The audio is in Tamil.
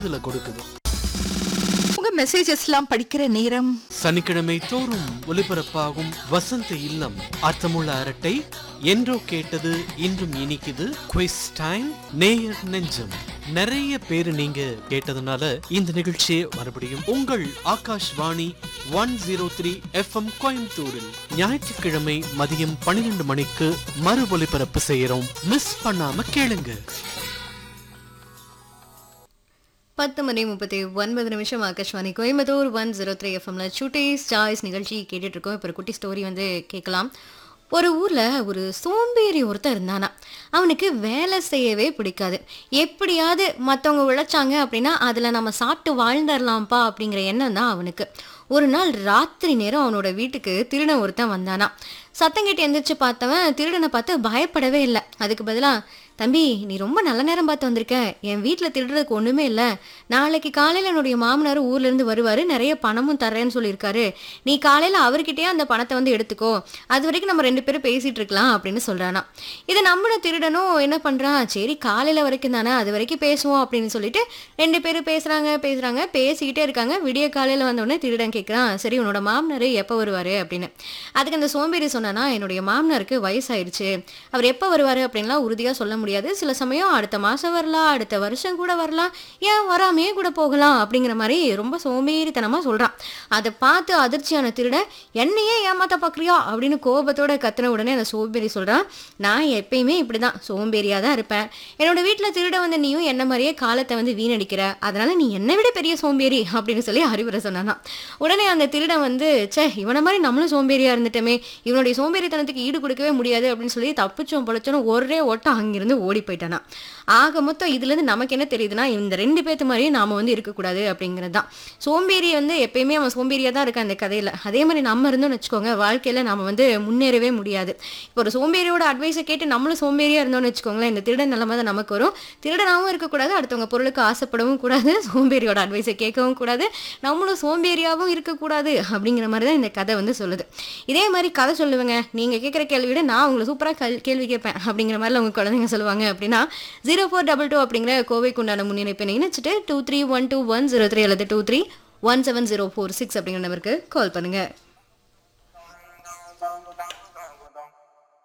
இதுல கொடுக்குது. உங்க மெசேஜஸ்லாம் படிக்கிற நேரம் சனிக்கிழமை தோறும் ஒலிபரப்பாகும் வசந்த இல்லம், அர்த்தமுள்ள அரட்டை, என்றோ கேட்டது இன்றும் இனிக்குது, குவிஸ் டைம், நேயர் நெஞ்சம். நிறைய பேரு நீங்க கேட்டதுனால இந்த நிகழ்ச்சியை மறுபடியும் உங்கள் ஆகாஷ்வாணி 103 FM கோயம்புத்தூரில் ஞாயிற்றுக்கிழமை மதியம் 12 மணிக்கு மறு ஒலிபரப்பு செய்யறோம். மிஸ் பண்ணாம கேளுங்க. 10:39 ஆகாஷ்வாணி கோயம்புத்தூர் 103 எஃப்எம்ல சுட்டீஸ் சாய்ஸ் நிகழ்ச்சி கேட்டுட்டு இருக்கோம். இப்போ ஒரு குட்டி ஸ்டோரி வந்து கேட்கலாம். ஒரு ஊர்ல ஒரு சோம்பேறி ஒருத்தன் இருந்தானா. அவனுக்கு வேலை செய்யவே பிடிக்காது. எப்படியாவது மற்றவங்க உழைச்சாங்க அப்படின்னா அதில் நம்ம சாப்பிட்டு வாழ்ந்துடலாம்ப்பா அப்படிங்கிற எண்ணம் தான் அவனுக்கு. ஒரு நாள் ராத்திரி நேரம் அவனோட வீட்டுக்கு திருடன் ஒருத்தன் வந்தானா. சத்தம் கேட்டு எந்திரிச்சு பார்த்தவன் திருடனை பார்த்து பயப்படவே இல்லை. அதுக்கு பதிலாக, தம்பி நீ ரொம்ப நல்ல நேரம் பார்த்து வந்திருக்க, என் வீட்டில் திருடுறதுக்கு ஒன்றுமே இல்லை, நாளைக்கு காலையில் என்னுடைய மாமனார் ஊர்லேருந்து வருவார், நிறைய பணமும் தர்றேன்னு சொல்லியிருக்காரு, நீ காலையில் அவர்கிட்டயே அந்த பணத்தை வந்து எடுத்துக்கோ, அது வரைக்கும் நம்ம 2 பேரும் பேசிகிட்டு இருக்கலாம் அப்படின்னு சொல்கிறானா. இதை நம்மள திருடனும் என்ன பண்ணுறான், சரி காலையில் வரைக்கும் தானே, அது வரைக்கும் பேசுவோம் அப்படின்னு சொல்லிட்டு 2 பேரும் பேசுகிறாங்க பேசிக்கிட்டே இருக்காங்க. விடிய காலையில் வந்தோடனே திருடன் கேட்குறான், சரி உன்னோட மாமனார் எப்போ வருவார் அப்படின்னு. அதுக்கு அந்த சோம்பேறி சொன்னானா, என்னுடைய மாமனாருக்கு வயசாயிருச்சு, அவர் எப்போ வருவார் அப்படின்லாம் உறுதியாக சொல்ல முடியாது, சில சமயம் அடுத்த மாதம் வரலாம், அடுத்த வருஷம் கூட வரலாம், ஏன் வராமையே கூட போகலாம் அப்படிங்கிற மாதிரி ரொம்ப சோம்பேறித்தனமாக சொல்கிறான். அதை பார்த்து அதிர்ச்சியான திருடன், என்னையே ஏமாத்த பார்க்குறியா அப்படின்னு கோபத்தோட கத்துன உடனே அந்த சோம்பேறி சொல்கிறான், நான் எப்பயுமே இப்படி தான் சோம்பேறியாக தான் இருப்பேன், என்னோட வீட்டில் திருட வந்து நீயும் என்ன மாதிரியே காலத்தை வந்து வீணடிக்கிற, அதனால நீ என்னை விட பெரிய சோம்பேறி அப்படின்னு சொல்லி அறிவுரை சொன்னானா. உடனே அந்த திருடன் வந்து, சே இவனை மாதிரி நம்மளும் சோம்பேறியாக இருந்துட்டோமே, இவனுடைய சோம்பேறித்தனத்துக்கு ஈடு கொடுக்கவே முடியாது அப்படின்னு சொல்லி தப்பிச்சோம் பொழைச்சோன்னு ஒரே ஓட்டம் அங்கிருந்து ஓடி போயிட்டானா. ஆக மொத்தம் இதுலேருந்து நமக்கு என்ன தெரியுதுன்னா, இந்த 2 பேர்த்து மாதிரியே நாம் வந்து இருக்கக்கூடாது அப்படிங்கிறது தான். சோம்பேறி வந்து எப்பயுமே அவன் சோம்பேறியாக தான் இருக்கான் அந்த கதையில். அதே மாதிரி நம்ம இருந்தோம்னு வச்சுக்கோங்க, வாழ்க்கையில் நாம் வந்து முன்னேறவே முடியாது. இப்போ ஒரு சோம்பேறியோட அட்வைஸை கேட்டு நம்மளும் சோம்பேறியாக இருந்தோம்னு வச்சுக்கோங்களேன், இந்த திருடன் நிலைமை தான் நமக்கு வரும். திருடனாகவும் இருக்கக்கூடாது, அடுத்தவங்க பொருளுக்கு ஆசைப்படவும் கூடாது, சோம்பேறியோட அட்வைஸை கேட்கவும் கூடாது, நம்மளும் சோம்பேறியாகவும் இருக்கக்கூடாது அப்படிங்கிற மாதிரி தான் இந்த கதை வந்து சொல்லுது. இதே மாதிரி கதை சொல்லுவேங்க, நீங்கள் கேட்குற கேள்வியோட நான் உங்களை சூப்பராக கேள்வி கேட்பேன் அப்படிங்கிற மாதிரிலாம் உங்கள் குழந்தைங்க சொல்லுவாங்க அப்படின்னா 0422 அப்படிங்கிற கோவைக்கு உண்டான முன்னிணைப்பை இணைச்சிட்டு 2312 103 அல்லது 23170446 அப்படிங்கிற நம்பருக்கு கால் பண்ணுங்க.